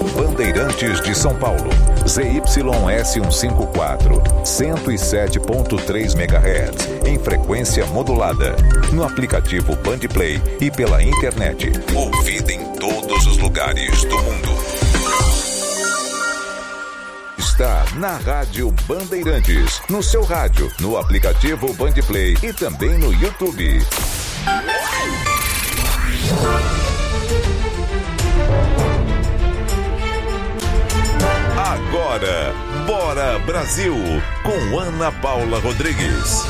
Bandeirantes de São Paulo, ZYS154, 107.3 MHz, em frequência modulada, no aplicativo Bandplay e pela internet. Ouvida em todos os lugares do mundo. Está na Rádio Bandeirantes, no seu rádio, no aplicativo Bandplay e também no YouTube. Agora, Bora Brasil, com Ana Paula Rodrigues.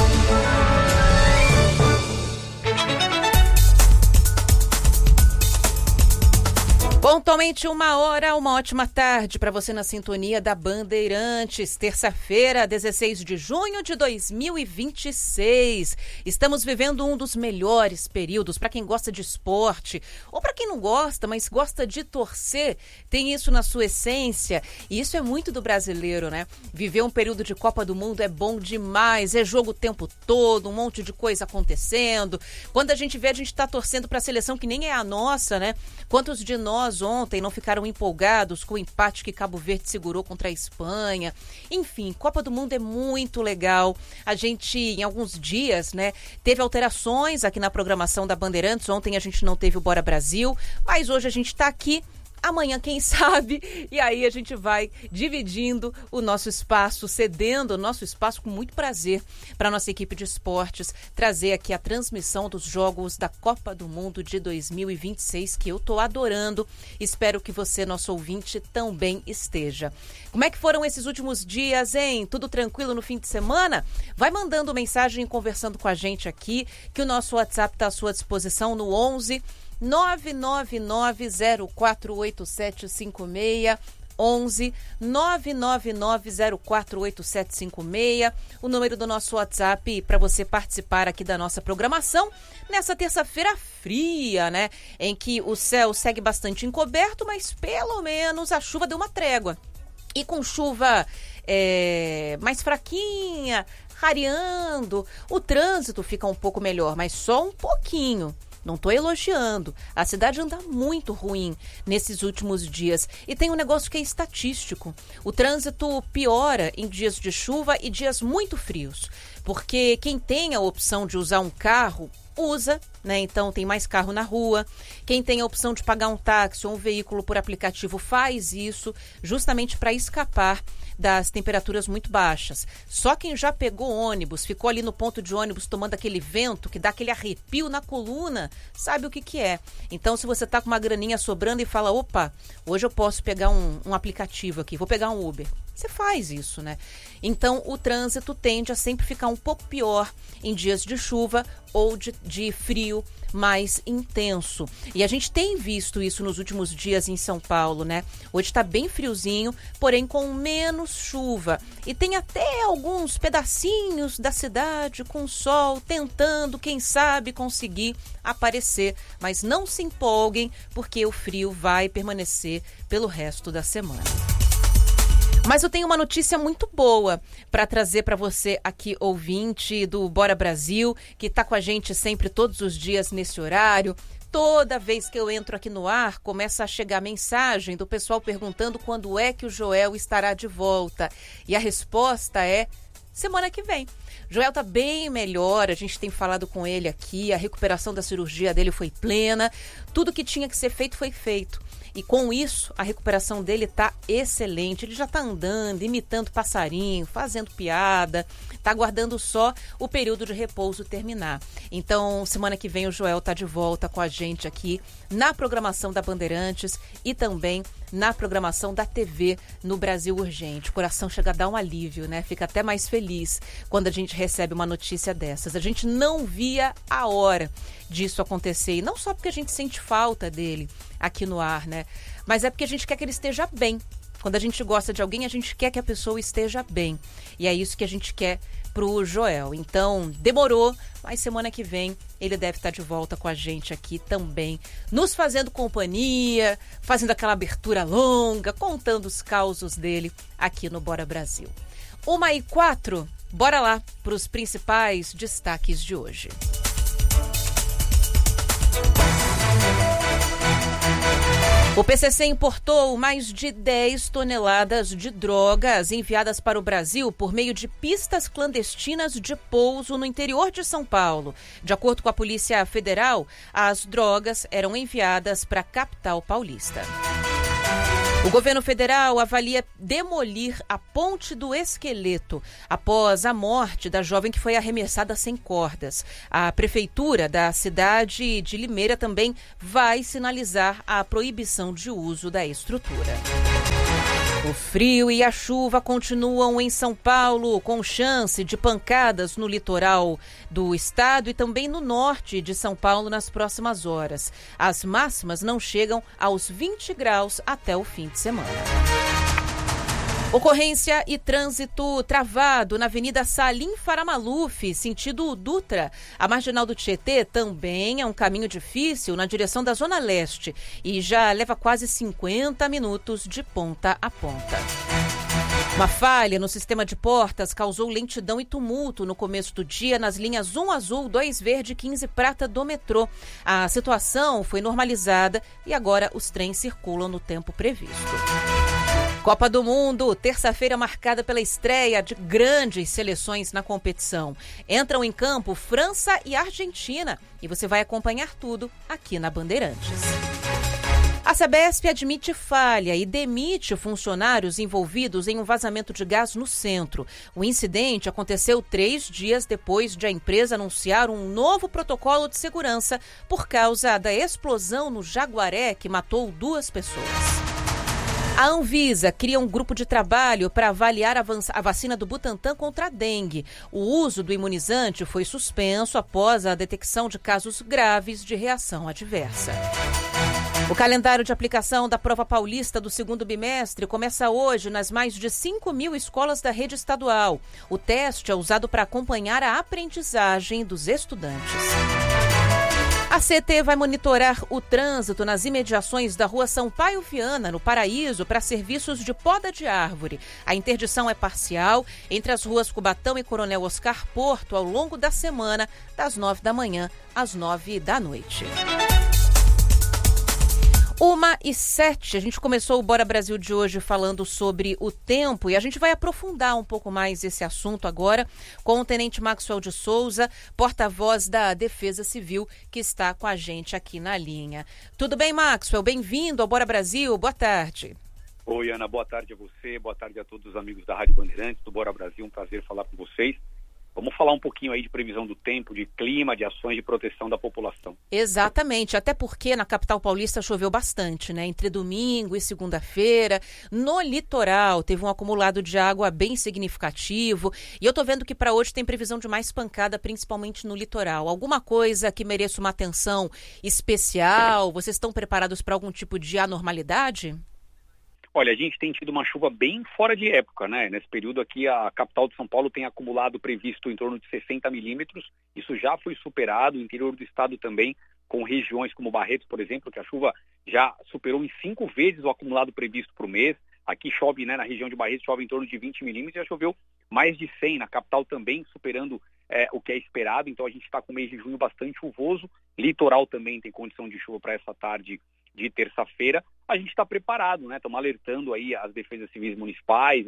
Pontualmente 1h, uma ótima tarde para você na sintonia da Bandeirantes. Terça-feira, 16 de junho de 2026. Estamos vivendo um dos melhores períodos para quem gosta de esporte, ou para quem não gosta, mas gosta de torcer, tem isso na sua essência. E isso é muito do brasileiro, né? Viver um período de Copa do Mundo é bom demais, é jogo o tempo todo, um monte de coisa acontecendo. Quando a gente vê, a gente está torcendo para a seleção que nem é a nossa, né? Quantos de nós ontem não ficaram empolgados com o empate que Cabo Verde segurou contra a Espanha? Enfim, Copa do Mundo é muito legal. A gente, em alguns dias, né, teve alterações aqui na programação da Bandeirantes. Ontem a gente não teve o Bora Brasil, mas hoje a gente está aqui. Amanhã, quem sabe, e aí a gente vai dividindo o nosso espaço, cedendo o nosso espaço com muito prazer para a nossa equipe de esportes, trazer aqui a transmissão dos jogos da Copa do Mundo de 2026, que eu estou adorando. Espero que você, nosso ouvinte, também esteja. Como é que foram esses últimos dias, hein? Tudo tranquilo no fim de semana? Vai mandando mensagem e conversando com a gente aqui, que o nosso WhatsApp está à sua disposição no 11 999048756, 11 999048756, o número do nosso WhatsApp para você participar aqui da nossa programação nessa terça-feira fria, né? Em que o céu segue bastante encoberto, mas pelo menos a chuva deu uma trégua. E com chuva mais fraquinha, rareando, o trânsito fica um pouco melhor, mas só um pouquinho. Não estou elogiando. A cidade anda muito ruim nesses últimos dias. E tem um negócio que é estatístico. O trânsito piora em dias de chuva e dias muito frios. Porque quem tem a opção de usar um carro, usa, né? Então tem mais carro na rua. Quem tem a opção de pagar um táxi ou um veículo por aplicativo faz isso justamente para escapar das temperaturas muito baixas. Só quem já pegou ônibus, ficou ali no ponto de ônibus tomando aquele vento que dá aquele arrepio na coluna, sabe o que é. Então, se você tá com uma graninha sobrando e fala, opa, hoje eu posso pegar um aplicativo aqui, vou pegar um Uber. Você faz isso, né? Então, o trânsito tende a sempre ficar um pouco pior em dias de chuva ou de frio mais intenso. E a gente tem visto isso nos últimos dias em São Paulo, né? Hoje está bem friozinho, porém com menos chuva. E tem até alguns pedacinhos da cidade com sol tentando, quem sabe, conseguir aparecer. Mas não se empolguem, porque o frio vai permanecer pelo resto da semana. Mas eu tenho uma notícia muito boa para trazer para você aqui, ouvinte do Bora Brasil, que está com a gente sempre todos os dias nesse horário. Toda vez que eu entro aqui no ar, começa a chegar mensagem do pessoal perguntando quando é que o Joel estará de volta. E a resposta é semana que vem. Joel tá bem melhor, a gente tem falado com ele aqui, a recuperação da cirurgia dele foi plena, tudo que tinha que ser feito foi feito. E com isso, a recuperação dele tá excelente. Ele já tá andando, imitando passarinho, fazendo piada, tá aguardando só o período de repouso terminar. Então, semana que vem o Joel tá de volta com a gente aqui na programação da Bandeirantes e também na programação da TV no Brasil Urgente. O coração chega a dar um alívio, né? Fica até mais feliz quando a gente recebe uma notícia dessas. A gente não via a hora disso acontecer. E não só porque a gente sente falta dele aqui no ar, né? Mas é porque a gente quer que ele esteja bem. Quando a gente gosta de alguém, a gente quer que a pessoa esteja bem. E é isso que a gente quer pro Joel. Então, demorou, mas semana que vem ele deve estar de volta com a gente aqui também, nos fazendo companhia, fazendo aquela abertura longa, contando os causos dele aqui no Bora Brasil. 1h04, bora lá para os principais destaques de hoje. O PCC importou mais de 10 toneladas de drogas enviadas para o Brasil por meio de pistas clandestinas de pouso no interior de São Paulo. De acordo com a Polícia Federal, as drogas eram enviadas para a capital paulista. O governo federal avalia demolir a Ponte do Esqueleto após a morte da jovem que foi arremessada sem cordas. A prefeitura da cidade de Limeira também vai sinalizar a proibição de uso da estrutura. O frio e a chuva continuam em São Paulo, com chance de pancadas no litoral do estado e também no norte de São Paulo nas próximas horas. As máximas não chegam aos 20 graus até o fim de semana. Ocorrência e trânsito travado na Avenida Salim Faramaluf, sentido Dutra. A Marginal do Tietê também é um caminho difícil na direção da Zona Leste e já leva quase 50 minutos de ponta a ponta. Uma falha no sistema de portas causou lentidão e tumulto no começo do dia nas linhas 1 azul, 2 verde e 15 prata do metrô. A situação foi normalizada e agora os trens circulam no tempo previsto. Copa do Mundo, terça-feira marcada pela estreia de grandes seleções na competição. Entram em campo França e Argentina e você vai acompanhar tudo aqui na Bandeirantes. A Sabesp admite falha e demite funcionários envolvidos em um vazamento de gás no centro. O incidente aconteceu 3 dias depois de a empresa anunciar um novo protocolo de segurança por causa da explosão no Jaguaré que matou 2 pessoas. A Anvisa cria um grupo de trabalho para avaliar a vacina do Butantan contra a dengue. O uso do imunizante foi suspenso após a detecção de casos graves de reação adversa. O calendário de aplicação da prova paulista do segundo bimestre começa hoje nas mais de 5.000 escolas da rede estadual. O teste é usado para acompanhar a aprendizagem dos estudantes. A CT vai monitorar o trânsito nas imediações da rua Sampaio Viana, no Paraíso, para serviços de poda de árvore. A interdição é parcial entre as ruas Cubatão e Coronel Oscar Porto ao longo da semana, das 9 da manhã às 9 da noite. 1h07, a gente começou o Bora Brasil de hoje falando sobre o tempo e a gente vai aprofundar um pouco mais esse assunto agora com o Tenente Maxwell de Souza, porta-voz da Defesa Civil, que está com a gente aqui na linha. Tudo bem, Maxwell? Bem-vindo ao Bora Brasil, boa tarde. Oi, Ana, boa tarde a você, boa tarde a todos os amigos da Rádio Bandeirantes, do Bora Brasil, um prazer falar com vocês. Vamos falar um pouquinho aí de previsão do tempo, de clima, de ações de proteção da população. Exatamente, até porque na capital paulista choveu bastante, né? Entre domingo e segunda-feira. No litoral teve um acumulado de água bem significativo. E eu tô vendo que para hoje tem previsão de mais pancada, principalmente no litoral. Alguma coisa que mereça uma atenção especial? Vocês estão preparados para algum tipo de anormalidade? Olha, a gente tem tido uma chuva bem fora de época, né? Nesse período aqui, a capital de São Paulo tem acumulado previsto em torno de 60 milímetros. Isso já foi superado, o interior do estado também, com regiões como Barretos, por exemplo, que a chuva já superou em 5 vezes o acumulado previsto para o mês. Aqui chove, né, na região de Barretos, chove em torno de 20 milímetros, já choveu mais de 100, na capital também, superando o que é esperado. Então a gente está com o mês de junho bastante chuvoso. Litoral também tem condição de chuva para essa tarde de terça-feira. A gente está preparado, né? Estamos alertando aí as defesas civis municipais,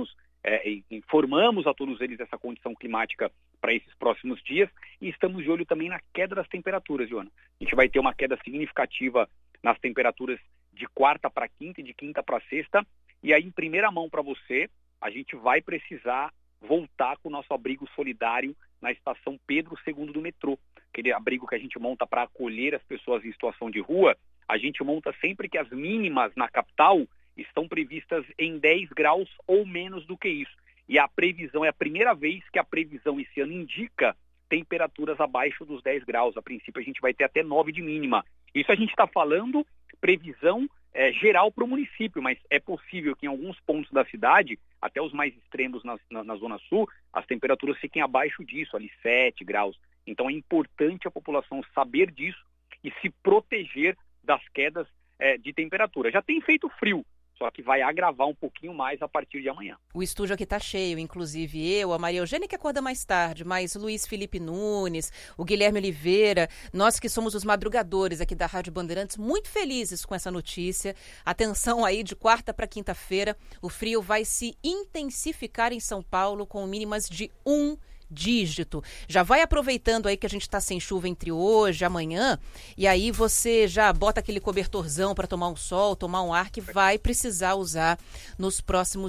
informamos a todos eles dessa condição climática para esses próximos dias e estamos de olho também na queda das temperaturas, Joana. A gente vai ter uma queda significativa nas temperaturas de quarta para quinta e de quinta para sexta. E aí, em primeira mão para você, a gente vai precisar voltar com o nosso abrigo solidário na estação Pedro II do metrô. Aquele abrigo que a gente monta para acolher as pessoas em situação de rua, a gente monta sempre que as mínimas na capital estão previstas em 10 graus ou menos do que isso. E a previsão, é a primeira vez que a previsão esse ano indica temperaturas abaixo dos 10 graus. A princípio a gente vai ter até 9 de mínima. Isso a gente está falando previsão geral para o município, mas é possível que em alguns pontos da cidade, até os mais extremos na Zona Sul, as temperaturas fiquem abaixo disso, ali 7 graus. Então é importante a população saber disso e se proteger das quedas de temperatura. Já tem feito frio, só que vai agravar um pouquinho mais a partir de amanhã. O estúdio aqui está cheio, inclusive eu, a Maria Eugênia que acorda mais tarde, mas Luiz Felipe Nunes, o Guilherme Oliveira, nós que somos os madrugadores aqui da Rádio Bandeirantes, muito felizes com essa notícia. Atenção aí, de quarta para quinta-feira, o frio vai se intensificar em São Paulo com mínimas de 1 dígito. Já vai aproveitando aí que a gente está sem chuva entre hoje e amanhã, e aí você já bota aquele cobertorzão para tomar um sol, tomar um ar que vai precisar usar nos próximos